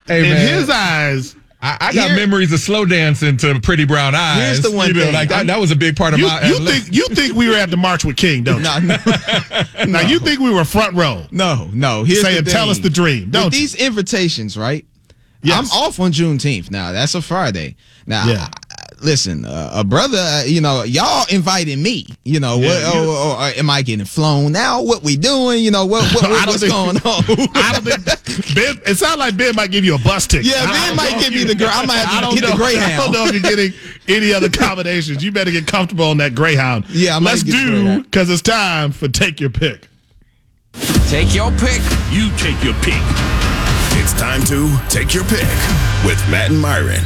Hey, in man. his eyes. I got memories of slow dancing to Pretty Brown Eyes. Here's the one thing. Like that was a big part of my. You think we were at the March with King, don't you? No. Now you think we were front row? No. Here's saying, the thing. tell us the dream, don't With you? these invitations, right? Yes. I'm off on Juneteenth. Now that's a Friday. Now, Yeah. listen, a brother, y'all invited me. Am I getting flown now? What we doing? What's going on? I don't think Ben. It sounds like Ben might give you a bus ticket. Yeah, Ben might give you the. I might have to get the Greyhound. I don't know if you're getting any other accommodations. You better get comfortable on that Greyhound. Yeah, I might let's get the do Greyhound. because it's time for Take Your Pick. Take your pick. You take your pick. It's time to take your pick with Matt and Myron.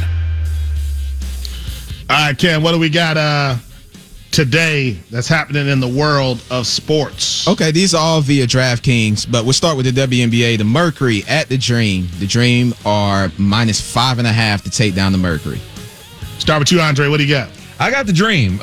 All right, Ken, what do we got today that's happening in the world of sports? Okay, these are all via DraftKings, but we'll start with the WNBA. The Mercury at the Dream. The Dream are -5.5 to take down the Mercury. Start with you, Andre. What do you got? I got the Dream.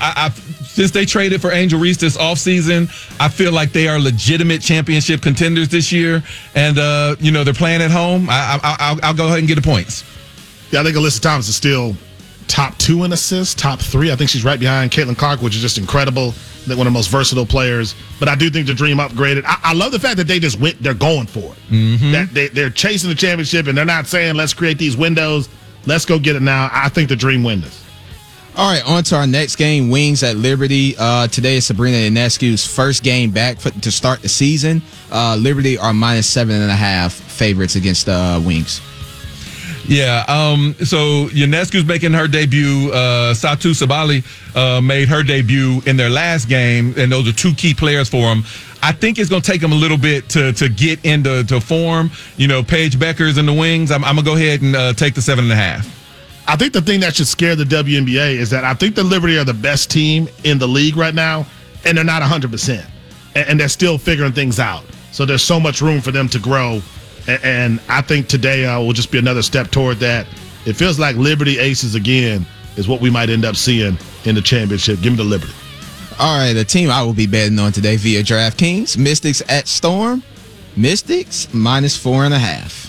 Since they traded for Angel Reese this offseason, I feel like they are legitimate championship contenders this year. And, they're playing at home. I'll go ahead and get the points. Yeah, I think Alyssa Thomas is still top 2 in assists, top 3. I think she's right behind Caitlin Clark, which is just incredible. I think one of the most versatile players. But I do think the Dream upgraded. I love the fact that they just they're going for it. Mm-hmm. That they're chasing the championship, and they're not saying, let's create these windows. Let's go get it now. I think the Dream win this. All right, on to our next game, Wings at Liberty. Today is Sabrina Ionescu's first game back to start the season. Liberty are -7.5 favorites against the Wings. Yeah, so Ionescu's making her debut. Satu Sabali made her debut in their last game, and those are 2 key players for them. I think it's going to take them a little bit to get into form. Paige Becker's in the Wings. I'm going to go ahead and take the 7.5. I think the thing that should scare the WNBA is that I think the Liberty are the best team in the league right now, and they're not 100%. And they're still figuring things out. So there's so much room for them to grow. And I think today will just be another step toward that. It feels like Liberty Aces again is what we might end up seeing in the championship. Give me the Liberty. All right, the team I will be betting on today via DraftKings, Mystics at Storm. Mystics -4.5.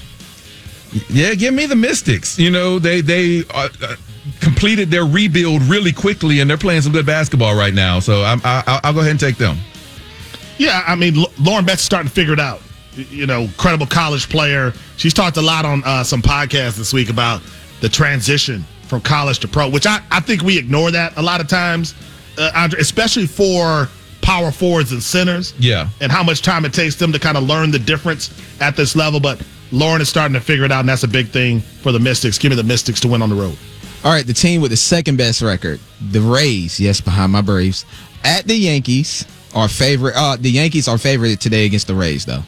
Yeah, give me the Mystics. They completed their rebuild really quickly, and they're playing some good basketball right now. So I'll go ahead and take them. Yeah, I mean, Lauren Betts is starting to figure it out. Credible college player. She's talked a lot on some podcasts this week about the transition from college to pro, which I think we ignore that a lot of times, Andre, especially for power forwards and centers. Yeah. And how much time it takes them to kind of learn the difference at this level. But Lauren is starting to figure it out, and that's a big thing for the Mystics. Give me the Mystics to win on the road. All right, the team with the second best record, the Rays, yes, behind my Braves, at the Yankees are favorite. The Yankees are favored today against the Rays, though.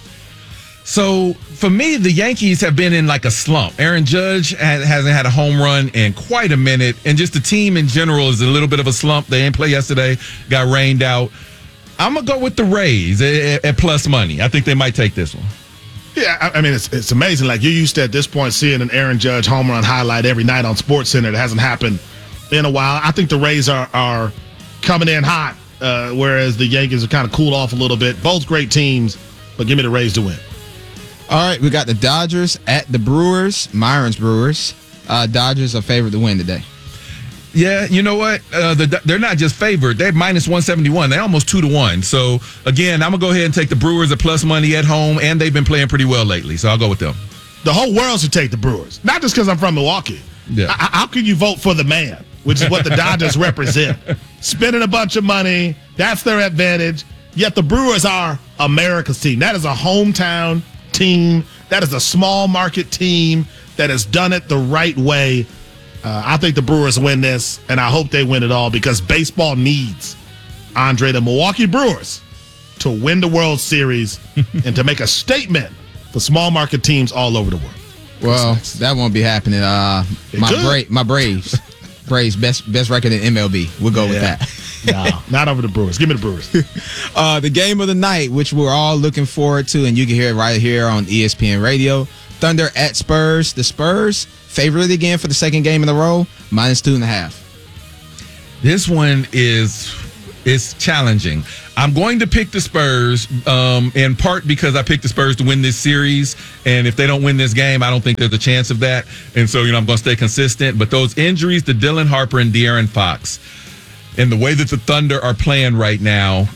So, for me, the Yankees have been in like a slump. Aaron Judge hasn't had a home run in quite a minute, and just the team in general is a little bit of a slump. They didn't play yesterday, got rained out. I'm going to go with the Rays at plus money. I think they might take this one. Yeah, I mean, it's amazing. Like, you're used to, at this point, seeing an Aaron Judge home run highlight every night on SportsCenter. That hasn't happened in a while. I think the Rays are coming in hot, whereas the Yankees are kind of cooled off a little bit. Both great teams, but give me the Rays to win. All right, we got the Dodgers at the Brewers, Myron's Brewers. Dodgers are favored to win today. Yeah, you know what? They're not just favored. They're -171. They're almost 2-1. So, again, I'm going to go ahead and take the Brewers at plus money at home, and they've been playing pretty well lately. So I'll go with them. The whole world should take the Brewers. Not just because I'm from Milwaukee. Yeah. How can you vote for the man, which is what the Dodgers represent? Spending a bunch of money, that's their advantage. Yet the Brewers are America's team. That is a hometown team. That is a small market team that has done it the right way. I think the Brewers win this, and I hope they win it all because baseball needs, Andre, the Milwaukee Brewers to win the World Series and to make a statement for small market teams all over the world. Well, that won't be happening. My Braves. Braves, best record in MLB. We'll go with that. No, not over the Brewers. Give me the Brewers. The game of the night, which we're all looking forward to, and you can hear it right here on ESPN Radio. Thunder at Spurs. The Spurs favored again for the second game in a row, -2.5. This one is It's challenging. I'm going to pick the Spurs in part because I picked the Spurs to win this series. And if they don't win this game, I don't think there's a chance of that. And so, I'm going to stay consistent. But those injuries to Dylan Harper and De'Aaron Fox and the way that the Thunder are playing right now,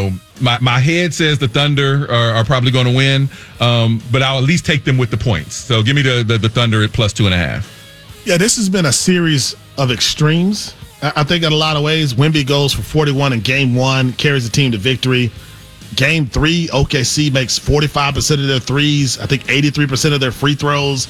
my head says the Thunder are probably going to win. But I'll at least take them with the points. So give me the Thunder at +2.5. Yeah, this has been a series of extremes. I think in a lot of ways, Wemby goes for 41 in game 1, carries the team to victory. Game 3, OKC makes 45% of their threes. I think 83% of their free throws.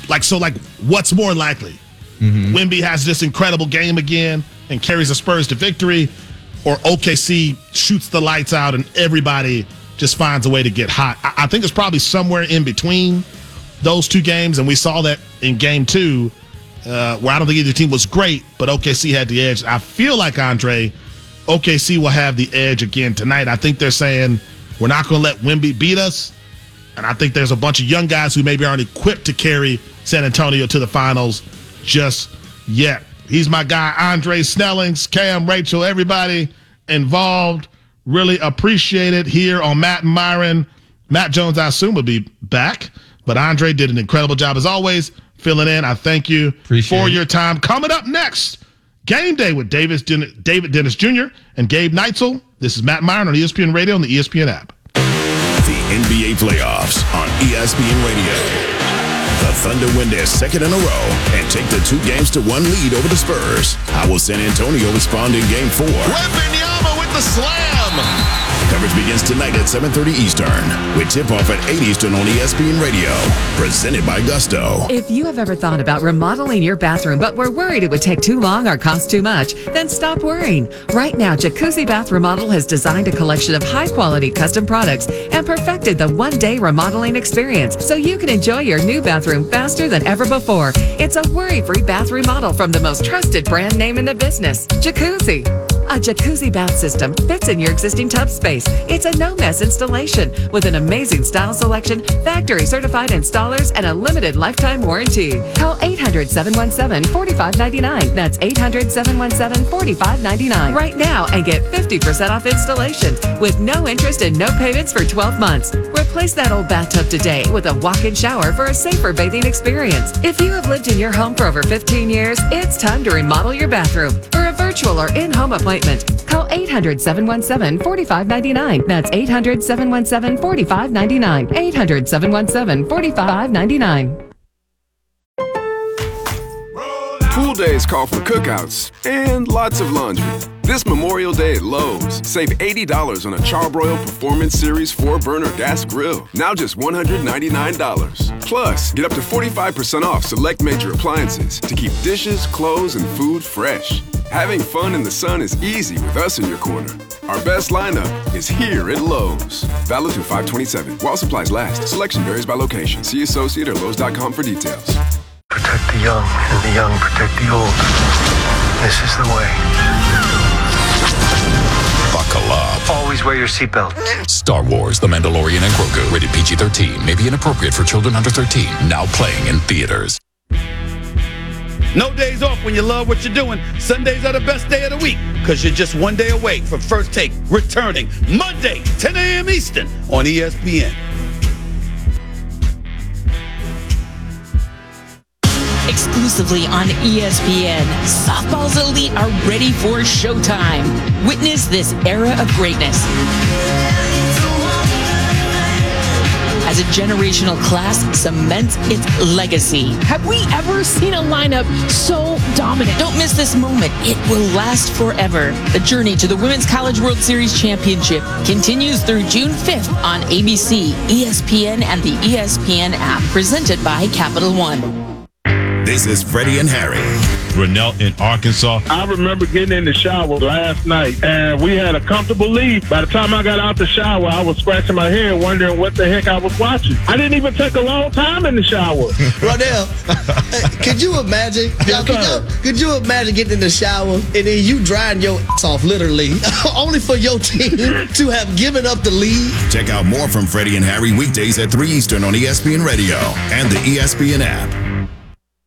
What's more likely? Wemby has this incredible game again and carries the Spurs to victory, or OKC shoots the lights out and everybody just finds a way to get hot. I think it's probably somewhere in between those two games, and we saw that in game 2, where I don't think either team was great, but OKC had the edge. I feel like, Andre, OKC will have the edge again tonight. I think they're saying, we're not going to let Wemby beat us, and I think there's a bunch of young guys who maybe aren't equipped to carry San Antonio to the finals just yet. He's my guy, Andre Snellings, Cam, Rachel, everybody involved. Really appreciate it here on Matt and Myron. Matt Jones, I assume, will be back, but Andre did an incredible job as always filling in. I thank you for your time. Coming up next, Game Day with David Dennis Jr. and Gabe Neitzel. This is Matt Myron on ESPN Radio and the ESPN app. The NBA playoffs on ESPN Radio. The Thunder win their second in a row and take the 2-1 lead over the Spurs. How will San Antonio respond in Game 4? Wembanyama with the slam. Coverage begins tonight at 7:30 Eastern with tip-off at 8 Eastern on ESPN Radio. Presented by Gusto. If you have ever thought about remodeling your bathroom but were worried it would take too long or cost too much, then stop worrying. Right now, Jacuzzi Bath Remodel has designed a collection of high-quality custom products and perfected the one-day remodeling experience so you can enjoy your new bathroom faster than ever before. It's a worry-free bath remodel from the most trusted brand name in the business, Jacuzzi. A jacuzzi bath system fits in your existing tub space. It's a no-mess installation with an amazing style selection, factory-certified installers, and a limited lifetime warranty. Call 800-717-4599. That's 800-717-4599 right now and get 50% off installation with no interest and no payments for 12 months. Replace that old bathtub today with a walk-in shower for a safer bathing experience. If you have lived in your home for over 15 years, it's time to remodel your bathroom. For a virtual or in-home appointment, call 800-717-4599. That's 800-717-4599. 800-717-4599. Pool days call for cookouts and lots of laundry. This Memorial Day at Lowe's, save $80 on a Charbroil Performance Series 4-burner gas grill. Now just $199. Plus, get up to 45% off select major appliances to keep dishes, clothes, and food fresh. Having fun in the sun is easy with us in your corner. Our best lineup is here at Lowe's. Valid through 5/27. While supplies last. Selection varies by location. See associate or Lowe's.com for details. Protect the young, and the young protect the old. This is the way. Buckle up. Always wear your seatbelt. Star Wars, The Mandalorian and Grogu. Rated PG-13. May be inappropriate for children under 13. Now playing in theaters. No days off when you love what you're doing. Sundays are the best day of the week because you're just one day away from First Take returning Monday, 10 a.m. Eastern on ESPN. Exclusively on ESPN, softball's elite are ready for showtime. Witness this era of greatness as a generational class cements its legacy. Have we ever seen a lineup so dominant? Don't miss this moment. It will last forever. The journey to the Women's College World Series Championship continues through June 5th on ABC, ESPN, and the ESPN app, presented by Capital One. This is Freddie and Harry. Grinnell in Arkansas. I remember getting in the shower last night, and we had a comfortable lead. By the time I got out the shower, I was scratching my head, wondering what the heck I was watching. I didn't even take a long time in the shower. Rodell, could you imagine? Could you imagine getting in the shower and then you drying your ass off, literally, only for your team to have given up the lead? Check out more from Freddie and Harry weekdays at 3 Eastern on ESPN Radio and the ESPN app.